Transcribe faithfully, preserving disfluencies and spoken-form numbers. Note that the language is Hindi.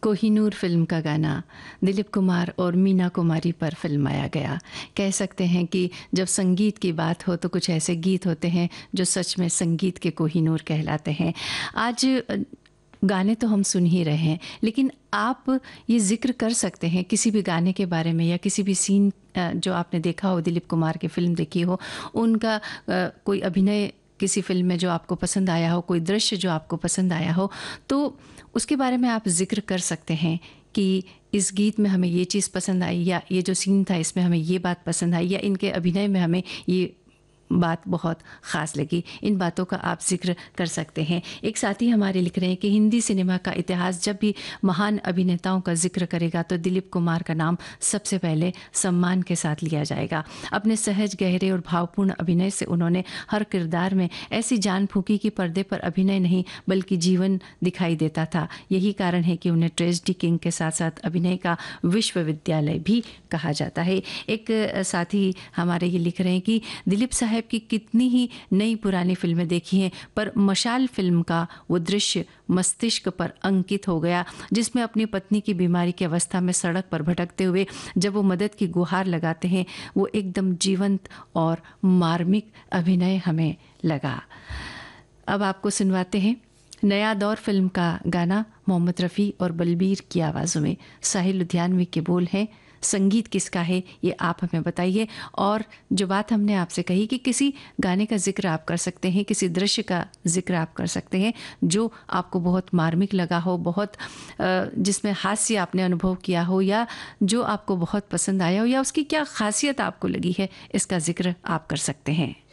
कोहिनूर फिल्म का गाना दिलीप कुमार और मीना कुमारी पर फिल्माया गया। कह सकते हैं कि जब संगीत की बात हो तो कुछ ऐसे गीत होते हैं जो सच में संगीत के कोहिनूर कहलाते हैं। आज गाने तो हम सुन ही रहे हैं, लेकिन आप ये ज़िक्र कर सकते हैं किसी भी गाने के बारे में या किसी भी सीन जो आपने देखा हो, दिलीप कुमार की फ़िल्म देखी हो, उनका कोई अभिनय किसी फ़िल्म में जो आपको पसंद आया हो, कोई दृश्य जो आपको पसंद आया हो, तो उसके बारे में आप ज़िक्र कर सकते हैं कि इस गीत में हमें ये चीज़ पसंद आई, या ये जो सीन था इसमें हमें ये बात पसंद आई, या इनके अभिनय में हमें ये बात बहुत ख़ास लगी। इन बातों का आप ज़िक्र कर सकते हैं। एक साथी हमारे लिख रहे हैं कि हिंदी सिनेमा का इतिहास जब भी महान अभिनेताओं का जिक्र करेगा तो दिलीप कुमार का नाम सबसे पहले सम्मान के साथ लिया जाएगा। अपने सहज, गहरे और भावपूर्ण अभिनय से उन्होंने हर किरदार में ऐसी जान फूंकी कि पर्दे पर अभिनय नहीं बल्कि जीवन दिखाई देता था। यही कारण है कि उन्हें ट्रेजेडी किंग के साथ साथ अभिनय का विश्वविद्यालय भी कहा जाता है। एक साथी हमारे ये लिख रहे हैं कि दिलीप साहब की कितनी ही नई पुरानी फिल्में देखी हैं, पर मशाल फिल्म का वो दृश्य मस्तिष्क पर अंकित हो गया जिसमें अपनी पत्नी की बीमारी की अवस्था में सड़क पर भटकते हुए जब वो मदद की गुहार लगाते हैं, वो एकदम जीवंत और मार्मिक अभिनय हमें लगा। अब आपको सुनवाते हैं नया दौर फिल्म का गाना, मोहम्मद रफ़ी और बलबीर की आवाज़ों में। साहिल लुधियानवी के बोल हैं, संगीत किसका है ये आप हमें बताइए। और जो बात हमने आपसे कही कि किसी गाने का जिक्र आप कर सकते हैं, किसी दृश्य का जिक्र आप कर सकते हैं जो आपको बहुत मार्मिक लगा हो, बहुत जिसमें हास्य आपने अनुभव किया हो, या जो आपको बहुत पसंद आया हो, या उसकी क्या खासियत आपको लगी है, इसका जिक्र आप कर सकते हैं।